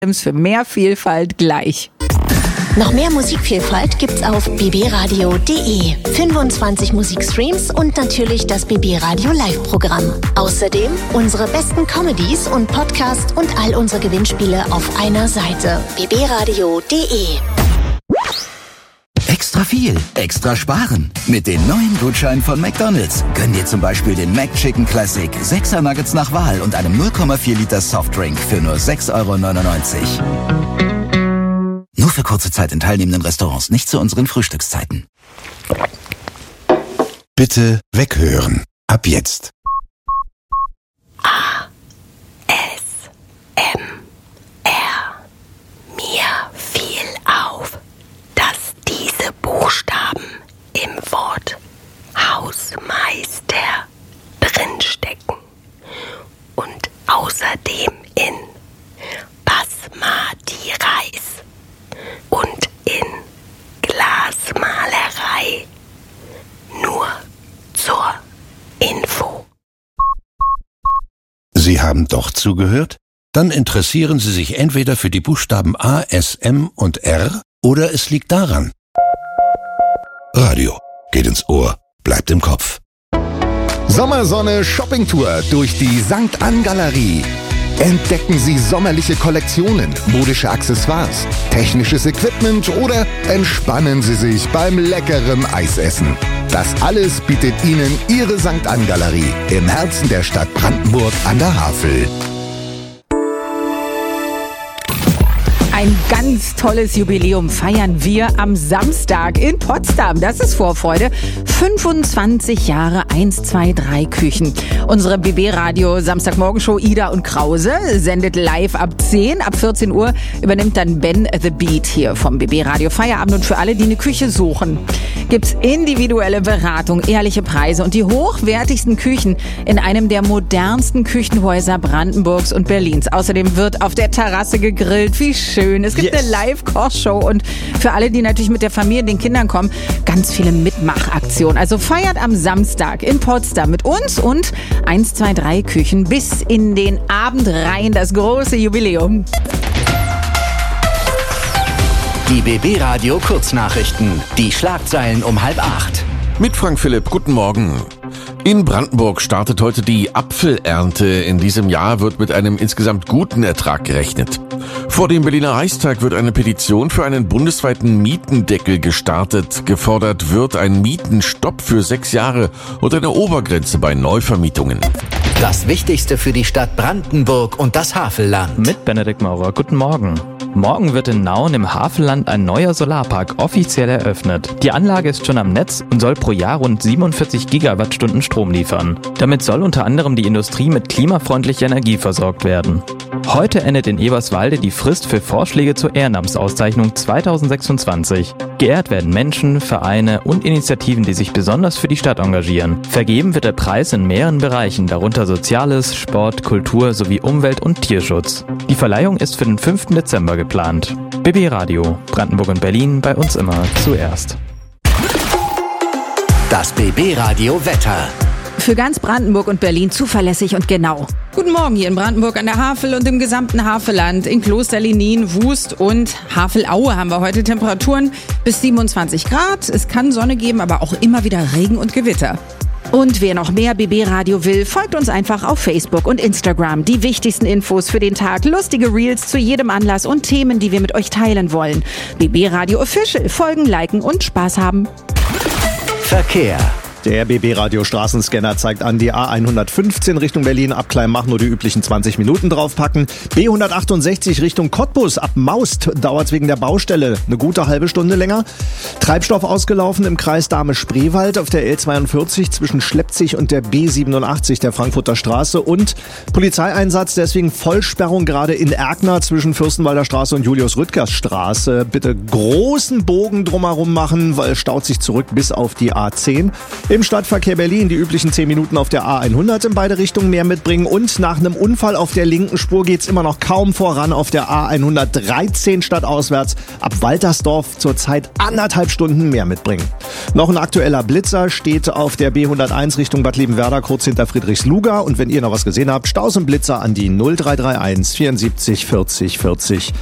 für mehr Vielfalt gleich. Noch mehr Musikvielfalt gibt's auf bbradio.de. 25 Musikstreams und natürlich das BB Radio Live-Programm. Außerdem unsere besten Comedies und Podcasts und all unsere Gewinnspiele auf einer Seite. bbradio.de. Extra viel, extra sparen. Mit den neuen Gutscheinen von McDonald's gönn dir zum Beispiel den McChicken Classic, 6er Nuggets nach Wahl und einem 0,4 Liter Softdrink für nur 6,99 €. Nur für kurze Zeit in teilnehmenden Restaurants, nicht zu unseren Frühstückszeiten. Bitte weghören. Ab jetzt. ASMR. Mir fiel auf, dass diese Buchstaben im Wort Hausmeister drinstecken und außerdem in Basmati Reis und in Glasmalerei. Nur zur Info. Sie haben doch zugehört? Dann interessieren Sie sich entweder für die Buchstaben A, S, M und R oder es liegt daran. Radio geht ins Ohr, bleibt im Kopf. Sommersonne Shoppingtour durch die St. Ann Galerie. Entdecken Sie sommerliche Kollektionen, modische Accessoires, technisches Equipment oder entspannen Sie sich beim leckeren Eisessen. Das alles bietet Ihnen Ihre St. Ann Galerie im Herzen der Stadt Brandenburg an der Havel. Ein ganz tolles Jubiläum feiern wir am Samstag in Potsdam. Das ist Vorfreude. 25 Jahre 123 Küchen. Unsere BB-Radio Samstagmorgenshow Ida und Krause sendet live ab 10. Ab 14 Uhr übernimmt dann Ben The Beat hier vom BB-Radio Feierabend. Und für alle, die eine Küche suchen, gibt's individuelle Beratung, ehrliche Preise und die hochwertigsten Küchen in einem der modernsten Küchenhäuser Brandenburgs und Berlins. Außerdem wird auf der Terrasse gegrillt. Wie schön. Es gibt eine Live-Kochshow und für alle, die natürlich mit der Familie und den Kindern kommen, ganz viele Mitmachaktionen. Also feiert am Samstag in Potsdam mit uns und 123 Küchen bis in den Abend rein das große Jubiläum. Die BB-Radio Kurznachrichten. Die Schlagzeilen um 7:30. Mit Frank Philipp, guten Morgen. In Brandenburg startet heute die Apfelernte. In diesem Jahr wird mit einem insgesamt guten Ertrag gerechnet. Vor dem Berliner Reichstag wird eine Petition für einen bundesweiten Mietendeckel gestartet. Gefordert wird ein Mietenstopp für 6 Jahre und eine Obergrenze bei Neuvermietungen. Das Wichtigste für die Stadt Brandenburg und das Havelland. Mit Benedikt Maurer, guten Morgen. Morgen wird in Nauen im Havelland ein neuer Solarpark offiziell eröffnet. Die Anlage ist schon am Netz und soll pro Jahr rund 47 Gigawattstunden Strom liefern. Damit soll unter anderem die Industrie mit klimafreundlicher Energie versorgt werden. Heute endet in Eberswalde die Frist für Vorschläge zur Ehrenamtsauszeichnung 2026. Geehrt werden Menschen, Vereine und Initiativen, die sich besonders für die Stadt engagieren. Vergeben wird der Preis in mehreren Bereichen, darunter Soziales, Sport, Kultur sowie Umwelt- und Tierschutz. Die Verleihung ist für den 5. Dezember geplant. BB Radio, Brandenburg und Berlin, bei uns immer zuerst. Das BB Radio Wetter. Für ganz Brandenburg und Berlin zuverlässig und genau. Guten Morgen hier in Brandenburg an der Havel und im gesamten Havelland. In Klosterlinin, Wust und Havelaue haben wir heute Temperaturen bis 27 Grad. Es kann Sonne geben, aber auch immer wieder Regen und Gewitter. Und wer noch mehr BB-Radio will, folgt uns einfach auf Facebook und Instagram. Die wichtigsten Infos für den Tag, lustige Reels zu jedem Anlass und Themen, die wir mit euch teilen wollen. BB-Radio Official, folgen, liken und Spaß haben. Verkehr. Der BB-Radio Straßenscanner zeigt an, die A115 Richtung Berlin ab Kleinmach nur die üblichen 20 Minuten draufpacken. B168 Richtung Cottbus ab Maust dauert's wegen der Baustelle eine gute halbe Stunde länger. Treibstoff ausgelaufen im Kreis Dahme-Spreewald auf der L42 zwischen Schleppzig und der B87 der Frankfurter Straße und Polizeieinsatz, deswegen Vollsperrung gerade in Erkner zwischen Fürstenwalder Straße und Julius-Rüttgers-Straße. Bitte großen Bogen drumherum machen, weil es staut sich zurück bis auf die A10. Im Stadtverkehr Berlin die üblichen 10 Minuten auf der A100 in beide Richtungen mehr mitbringen. Und nach einem Unfall auf der linken Spur geht's immer noch kaum voran auf der A113 stadtauswärts. Ab Waltersdorf zurzeit 1,5 Stunden mehr mitbringen. Noch ein aktueller Blitzer steht auf der B101 Richtung Bad Liebenwerda kurz hinter Friedrichsluga. Und wenn ihr noch was gesehen habt, Staus und Blitzer an die 0331 74 40 40.